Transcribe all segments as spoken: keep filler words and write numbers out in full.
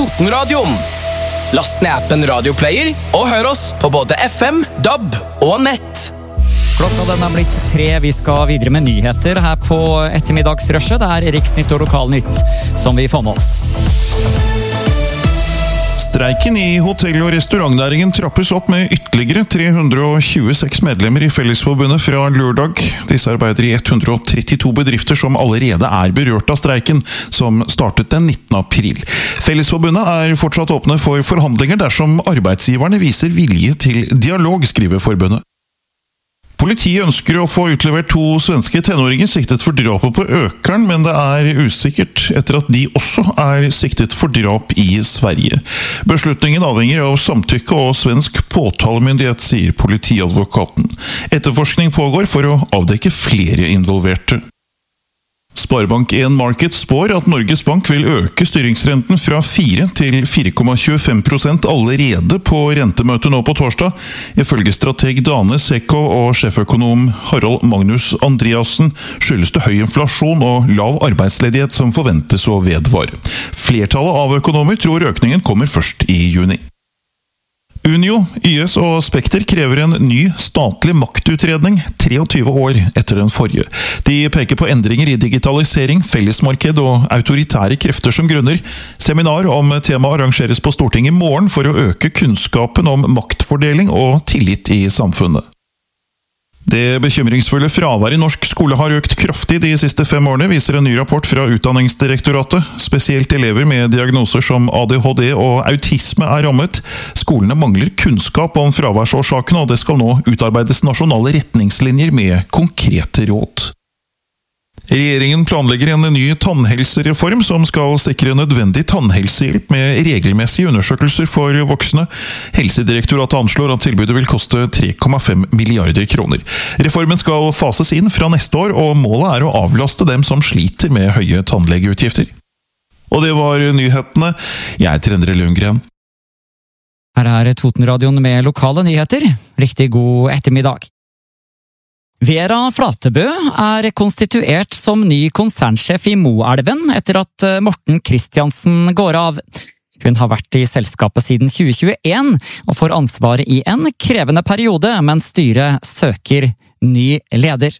Totenradioen. Last ned appen Radioplayer og hør oss på både F M, D A B og nett. Klokka den er blitt tre. Vi skal videre med nyheter her på ettermiddagsrushet. Det er Riksnytt og Lokalnytt som vi får med oss. Streiken i hotell- og restaurantnæringen trappes opp med ytterligere tre hundre og tjueseks medlemmer i Fellesforbundet fra lørdag. Disse arbeider i ett hundre og trettito bedrifter som allerede er berørt av streiken, som startet den nittende april. Fellesforbundet er fortsatt åpne for forhandlinger dersom arbeidsgiverne viser vilje til dialog, skriver forbundet. Politiet ønsker å få utlevert to svenske tenåringer siktet for drapet på Økern, men det er usikkert etter at de også er siktet for drap i Sverige. Beslutningen avhenger av samtykke og svensk påtalemyndighet, sier politiadvokaten. Etterforskning pågår for å avdekke flere involverte. Sparebank en Markets spår at Norges Bank vil øke styringsrenten fra fire til fire komma tjuefem prosent allerede på rentemøtet nå på torsdag. Ifølge strateg Dane Sekko og sjeføkonom Harald Magnus Andreassen skyldes det høy inflasjon og lav arbeidsledighet som forventes å vedvare. Flertallet av økonomer tror økningen kommer først i juni. Unio, Y S og Spekter krever en ny statlig maktutredning treogtyve år etter den forrige. De peker på endringer i digitalisering, fellesmarked og autoritære krefter som grunner. Seminar om temaet arrangeres på Stortinget i morgen for å øke kunnskapen om maktfordeling og tillit i samfunnet. Det bekymringsfulle fraværet i norsk skole har økt kraftig de siste fem årene, viser en ny rapport fra Utdanningsdirektoratet. Spesielt elever med diagnoser som A D H D og autisme er rammet. Skolene mangler kunnskap om fraværsårsakene, og det skal nå utarbeides nasjonale retningslinjer med konkrete råd. Regjeringen planlegger en ny tannhelsereform som skal sikre nødvendig tannhelsehjelp med regelmessige undersøkelser for voksne. Helsedirektoratet anslår at tilbudet vil koste tre komma fem milliarder kroner. Reformen skal fases inn fra neste år, og målet er å avlaste dem som sliter med høye tannlegeutgifter. Og det var nyhetene. Jeg heter Endre Lundgren. Her er Totenradioen med lokale nyheter. Riktig god ettermiddag. Vera Flatebø er konstituert som ny konsernsjef i Moelven etter at Morten Kristiansen går av. Hun har vært i selskapet siden tjue tjueen og får ansvaret i en krevende periode, mens styret søker ny leder.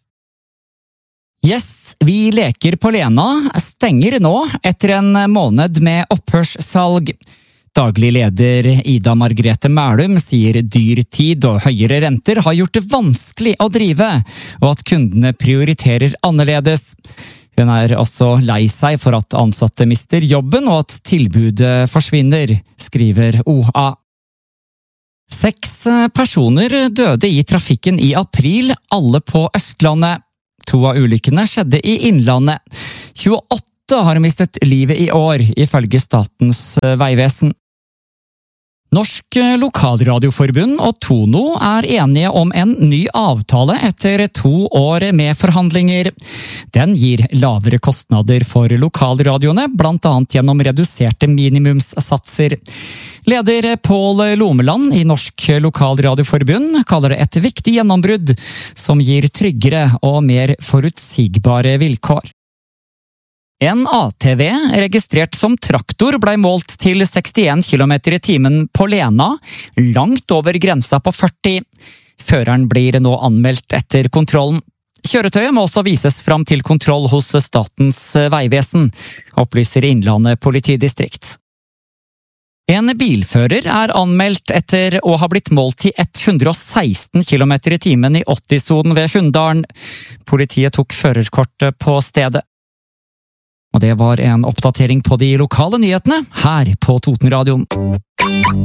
Yes, vi leker på Lena stenger nå etter en måned med opphørssalg. Daglig leder Ida Margrethe Mælum sier dyr tid og høyere renter har gjort det vanskelig å drive, og at kundene prioriterer annerledes. Hun er også lei seg for at ansatte mister jobben og at tilbudet forsvinner, skriver O A. Seks personer døde i trafikken i april, alle på Østlandet. To av ulykkene skjedde i Innlandet. tjueåtte har mistet livet i år, ifølge Statens vegvesen. Norsk Lokalradioforbund og Tono er enige om en ny avtale etter to år med forhandlinger. Den gir lavere kostnader for lokalradioene, blant annet gjennom reduserte minimumssatser. Leder Pål Lomeland i Norsk Lokalradioforbund kaller det et viktig gjennombrudd som gir tryggere og mer forutsigbare vilkår. En A T V registrert som traktor ble målt til sekstien kilometer i timen på Lena, langt over grensa på førti. Føreren blir nå anmeldt etter kontrollen. Kjøretøyet må også vises fram til kontroll hos Statens vegvesen, opplyser Innlandet politidistrikt. En bilfører er anmeldt etter å ha blitt målt til ett hundre og seksten kilometer i timen i åtti-sonen ved Hunndalen. Politiet tok førerkortet på stedet. Og det var en oppdatering på de lokale nyhetene her på Totenradioen.